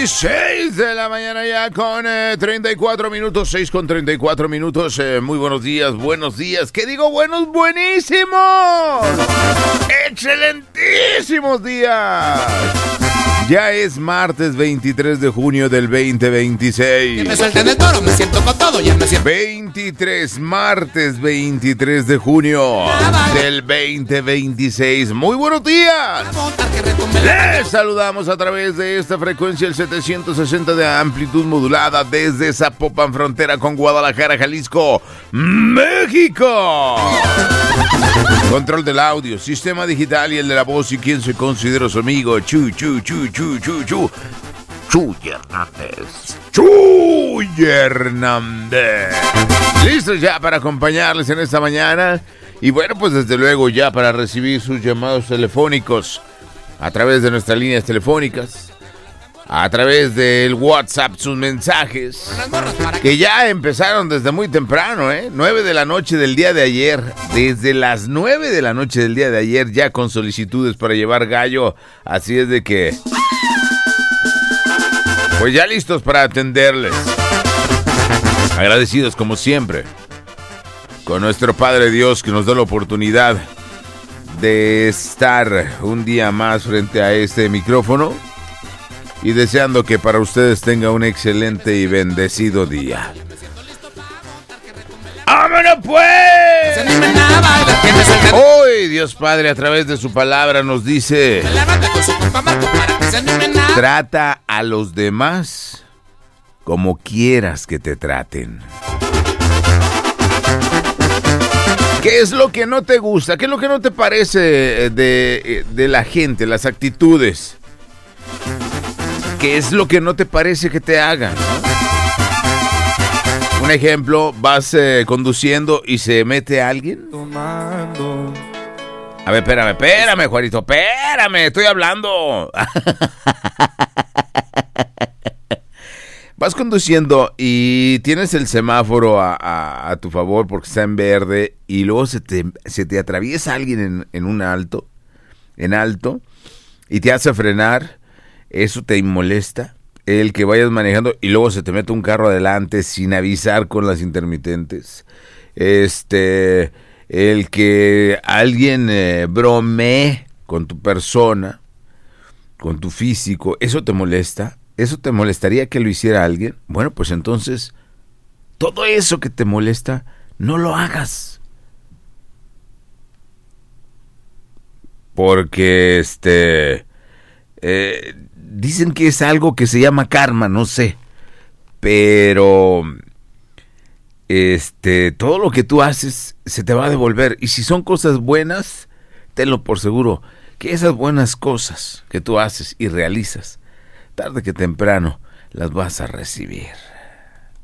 6 de la mañana ya con 34 minutos, 6 con 34 minutos. Muy buenos días. ¿Qué digo? Buenos, buenísimos. Excelentísimos días. Ya es martes 23 de junio del 2026. Que me suelten el toro, me siento con todo, ya me siento. Martes 23 de junio del 2026. Muy buenos días. Les saludamos a través de esta frecuencia, el 760 de amplitud modulada, desde Zapopan, frontera con Guadalajara, Jalisco, México. Control del audio, sistema digital y el de la voz, y quien se considera su amigo, Chuy Hernández. Listos ya para acompañarles en esta mañana. Y bueno, pues desde luego ya para recibir sus llamados telefónicos a través de nuestras líneas telefónicas, a través del WhatsApp, sus mensajes, que ya empezaron desde muy temprano, 9 de la noche del día de ayer. Desde las 9 de la noche del día de ayer, ya con solicitudes para llevar gallo. Así es de que, pues ya listos para atenderles. Agradecidos como siempre con nuestro Padre Dios, que nos da la oportunidad de estar un día más frente a este micrófono, y deseando que para ustedes tenga un excelente y bendecido día. ¡Vámonos pues! Hoy Dios Padre, a través de su palabra, nos dice: trata a los demás como quieras que te traten. ¿Qué es lo que no te gusta? ¿Qué es lo que no te parece de la gente, las actitudes? ¿Qué es lo que no te parece que te hagan? Un ejemplo, vas conduciendo y se mete alguien. A ver, espérame, Juanito, espérame, estoy hablando. Vas conduciendo y tienes el semáforo a tu favor porque está en verde, y luego se te atraviesa alguien en alto, y te hace frenar. Eso te molesta, el que vayas manejando y luego se te mete un carro adelante sin avisar con las intermitentes. El que alguien bromee con tu persona, con tu físico, ¿eso te molesta? ¿Eso te molestaría que lo hiciera alguien? Bueno, pues entonces, todo eso que te molesta, no lo hagas. Porque dicen que es algo que se llama karma, no sé. Pero todo lo que tú haces se te va a devolver. Y si son cosas buenas, tenlo por seguro que esas buenas cosas que tú haces y realizas, tarde que temprano las vas a recibir.